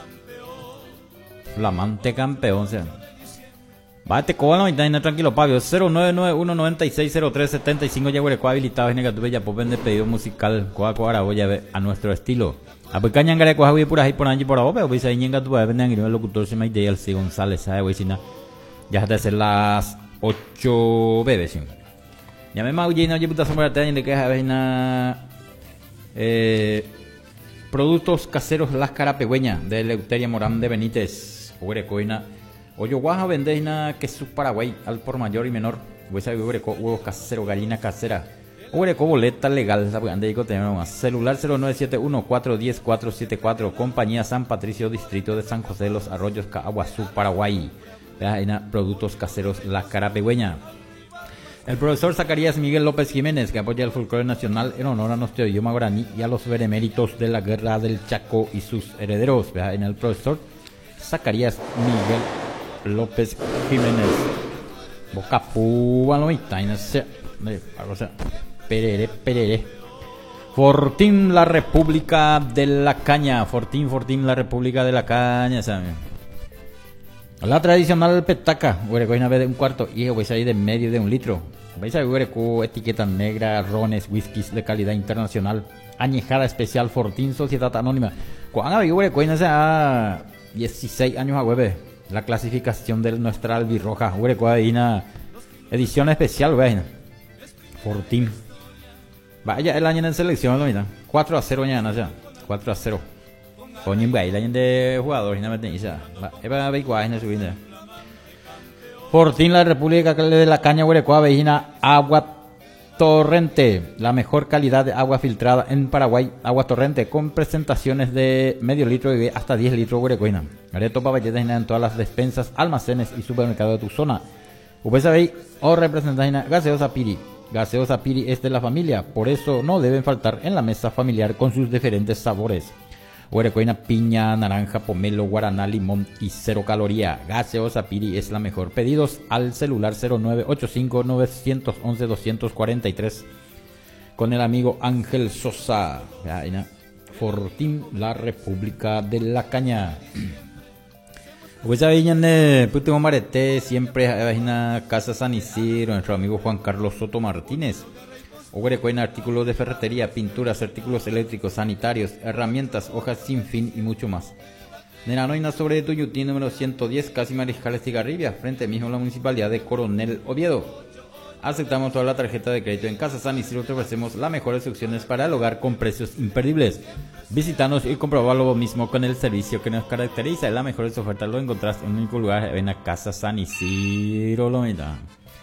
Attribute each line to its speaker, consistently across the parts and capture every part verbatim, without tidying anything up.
Speaker 1: Flamante campeón, o sea. Bate con la mitad, tranquilo, Pablo. cero nueve nueve uno nueve seis cero tres siete cinco. Ya huele habilitado. En el ya pues vende pedido musical. Coa coa voy a ver a nuestro estilo. A pues cañan gare coa voy por ahí por allí por abajo. Pero pues ahí en tu vende en el locutor se me idea el C González, ¿sabe? Güey, si no. Ya hasta ser las ocho bebés. Ya me maulli no llevo sombra te de que es eh productos caseros Las Carapegüeñas de Eleuteria Morán de Benítez. Urecoina. Oyo guaja vendeina que su Paraguay al por mayor y menor. Huesa ureco huevos caseros, gallina casera. Ureco boleta legal, ande digo tenemos celular cero nueve siete uno cuatro uno cero cuatro siete cuatro. Compañía San Patricio, distrito de San José de los Arroyos, Caguazú, Paraguay. Productos caseros Las Carapegüeñas. El profesor Zacarías Miguel López Jiménez, que apoya el folclore nacional en honor a nuestro idioma guaraní y a los beneméritos de la guerra del Chaco y sus herederos. En el profesor Zacarías Miguel López Jiménez. Boca púa lo mitad, no sé. Perere, perere. Fortín, la República de la Caña. Fortín, Fortín, la República de la Caña, ¿saben? La tradicional petaca, una vez de un cuarto y vais ahí de medio de un litro. Vais a ver con etiqueta negra, rones, whiskies de calidad internacional, añejada especial Fortín Sociedad Anónima. Cuando había con esa dieciséis años a hueve, la clasificación de nuestra albirroja, hueco ahí una edición especial, güey. Fortín. Vaya el año en selección, lo mira. cuatro a cero mañana ya. cuatro a cero. Coño, güey, la gente de jugadores, no me tenéis. Es para ver cuál es su vida. Fortín, la República de la Caña, Huerecoa, Vejina, agua torrente. La mejor calidad de agua filtrada en Paraguay. Agua torrente con presentaciones de medio litro y hasta diez litros, Huerecoina. Areto paballetas en todas las despensas, almacenes y supermercados de tu zona. Usted sabéis, o representantes gaseosa Piri. Gaseosa Piri es de la familia, por eso no deben faltar en la mesa familiar con sus diferentes sabores. Huerecoina, piña, naranja, pomelo, guaraná, limón y cero caloría. Gaseosa Piri es la mejor. Pedidos al celular cero nueve ocho cinco nueve uno uno dos cuatro tres con el amigo Ángel Sosa. Fortín, la República de la Caña. Pues ahí en el Putimo Marete siempre hay una Casa San Isidro, nuestro amigo Juan Carlos Soto Martínez. Huerecoina, artículos de ferretería, pinturas, artículos eléctricos, sanitarios, herramientas, hojas sin fin y mucho más. Nenanoina sobre Tuyutí, número ciento diez, casi Mariscal Estigarribia, frente mismo a la municipalidad de Coronel Oviedo. Aceptamos toda la tarjeta de crédito. En Casa San Isidro te ofrecemos las mejores opciones para el hogar con precios imperdibles. Visítanos y comprobar lo mismo con el servicio que nos caracteriza. Las mejores ofertas lo encontrás en un único lugar, en la Casa San Isidro. Lo mira.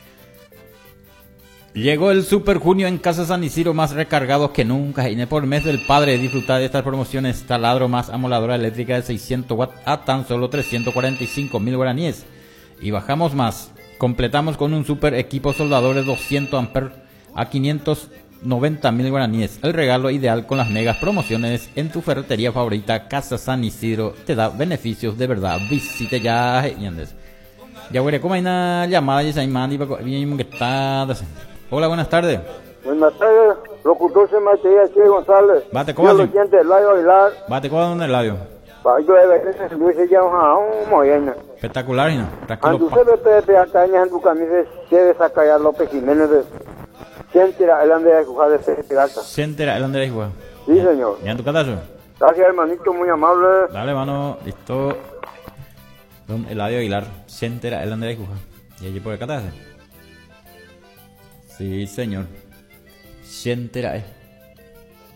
Speaker 1: Llegó el Super Junio en Casa San Isidro, más recargados que nunca. Y por mes del padre, disfrutar de estas promociones. Taladro más amoladora eléctrica de seiscientos watts a tan solo trescientos cuarenta y cinco mil guaraníes. Y bajamos más. Completamos con un super equipo soldador de doscientos amperes a quinientos noventa mil guaraníes. El regalo ideal con las megas promociones en tu ferretería favorita. Casa San Isidro te da beneficios de verdad. Visite ya. Ya voy a como hay una llamada y se manda y que está. Hola, buenas tardes.
Speaker 2: Buenas tardes, locutor se Matías Che González.
Speaker 1: Bate con el
Speaker 2: Eladio Aguilar.
Speaker 1: Bate con el Eladio.
Speaker 2: Yo de veces Luis se llama un moyena.
Speaker 1: Espectacular, ¿no?
Speaker 2: Andu se ve pepe ataña en tu camisa se de Zacayar López Jiménez de Centera, el Andrea de Juja de Pirata.
Speaker 1: Centera, el Andrea de Juja.
Speaker 2: Sí, señor.
Speaker 1: ¿Ya en tu catazo?
Speaker 2: Gracias, hermanito, muy amable.
Speaker 1: Dale, mano, listo. Don Eladio Aguilar, Centera, el Andrea de Juja. ¿Y allí por el catazo? Sí, señor. Centera, eh.